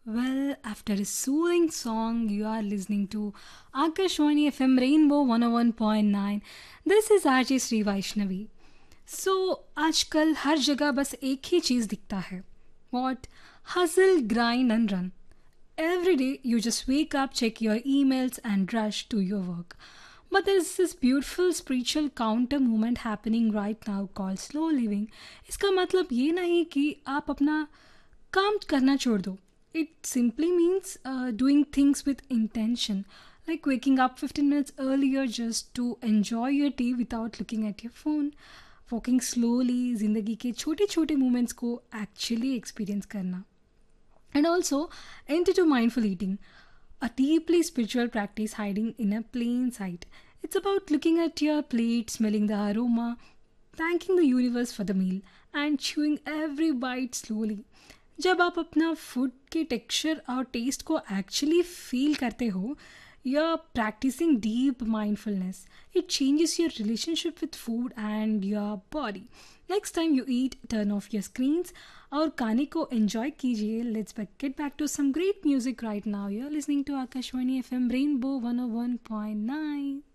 Well, after a soothing song, you are listening to Akashwani FM Rainbow 101.9. This is RJ Sri Vaishnavi. So, आजकल हर जगह बस एक ही चीज़ दिखता है. What? Hustle, grind and run. Every day you just wake up, check your emails and rush to your work. But there's this beautiful spiritual counter movement happening right now called slow living. इसका मतलब ये नहीं कि आप अपना काम करना छोड़ दो. It simply means doing things with intention, like waking up 15 minutes earlier just to enjoy your tea without looking at your phone. Walking slowly, जिंदगी के छोटे छोटे moments को actually experience करना. And also, enter to mindful eating, a deeply spiritual practice hiding in a plain sight. It's about looking at your plate, smelling the aroma, thanking the universe for the meal, and chewing every bite slowly. जब आप अपना food के texture और test को actually feel करते हो, you are practising deep mindfulness. It changes your relationship with food and your body. Next time you eat, turn off your screens और खाने को एंजॉय कीजिए. Let's get back to some great music right now. You are listening to Akashvani FM rainbow 101.9.